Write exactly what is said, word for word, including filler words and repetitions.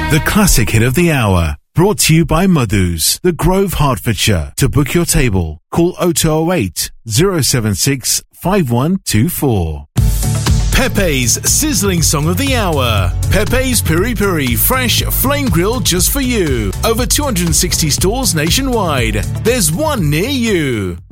The classic hit of the hour, brought to you by Madhu's, The Grove, Hertfordshire. To book your table, call oh two oh eight, oh seven six, five one two four. Pepe's sizzling song of the hour. Pepe's Piri Piri, fresh, flame grilled just for you. Over two hundred sixty stores nationwide. There's one near you.